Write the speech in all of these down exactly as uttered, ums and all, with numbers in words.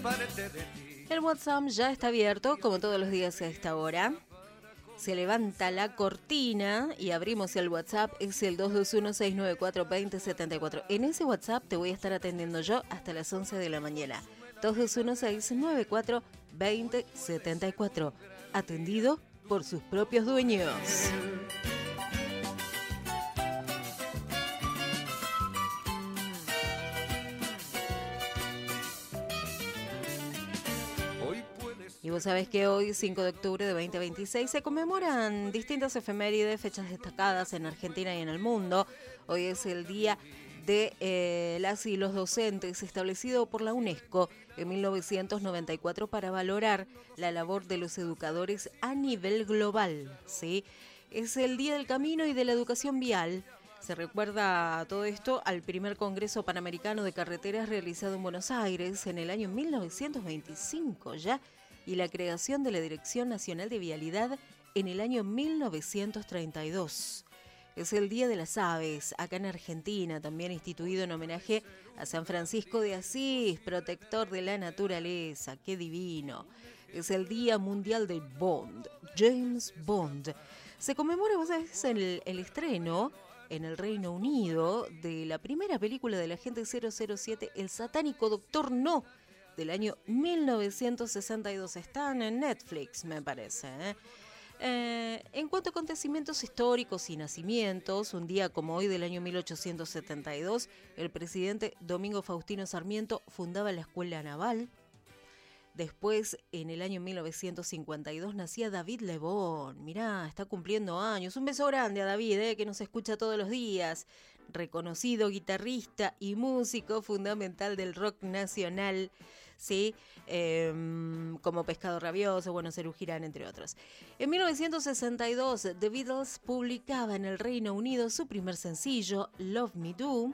parte de ti. El WhatsApp ya está abierto, como todos los días a esta hora. Se levanta la cortina y abrimos el WhatsApp, es el dos dos uno, seis nueve cuatro, dos cero siete cuatro. En ese WhatsApp te voy a estar atendiendo yo hasta las once de la mañana. dos dos uno, seis nueve cuatro, dos cero siete cuatro. Atendido por sus propios dueños. Y vos sabés que hoy, cinco de octubre de veinte veintiséis, se conmemoran distintas efemérides, fechas destacadas en Argentina y en el mundo. Hoy es el día de eh, las y los docentes, establecido por la UNESCO en mil novecientos noventa y cuatro para valorar la labor de los educadores a nivel global, ¿sí? Es el Día del Camino y de la Educación Vial. Se recuerda todo esto al primer Congreso Panamericano de Carreteras realizado en Buenos Aires en el año mil novecientos veinticinco ya, y la creación de la Dirección Nacional de Vialidad en el año mil novecientos treinta y dos. Es el Día de las Aves, acá en Argentina, también instituido en homenaje a San Francisco de Asís, protector de la naturaleza. ¡Qué divino! Es el Día Mundial de Bond, James Bond. Se conmemora, vos sabés, el, el estreno en el Reino Unido de la primera película del agente cero cero siete, El satánico Doctor No, del año mil novecientos sesenta y dos. Están en Netflix, me parece, ¿eh? Eh, en cuanto a acontecimientos históricos y nacimientos, un día como hoy del año mil ochocientos setenta y dos, el presidente Domingo Faustino Sarmiento fundaba la Escuela Naval. Después, en el año mil novecientos cincuenta y dos, nacía David Lebón. Mirá, está cumpliendo años. Un beso grande a David, eh, que nos escucha todos los días. Reconocido guitarrista y músico fundamental del rock nacional, ¿sí? Eh, como Pescado Rabioso, bueno, Serú Girán, entre otros. En mil novecientos sesenta y dos, The Beatles publicaba en el Reino Unido su primer sencillo, Love Me Do.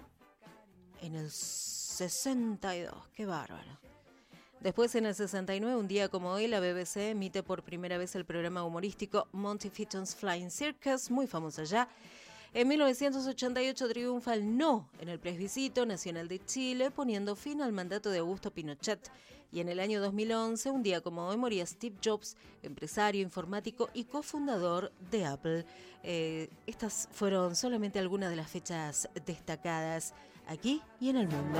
En el sesenta y dos, qué bárbaro. Después, en el sesenta y nueve, un día como hoy, la B B C emite por primera vez el programa humorístico Monty Python's Flying Circus, muy famoso ya. En mil novecientos ochenta y ocho triunfa el no en el plebiscito nacional de Chile, poniendo fin al mandato de Augusto Pinochet. Y en el año dos mil once, un día como hoy, moría Steve Jobs, empresario informático y cofundador de Apple. Eh, estas fueron solamente algunas de las fechas destacadas aquí y en el mundo.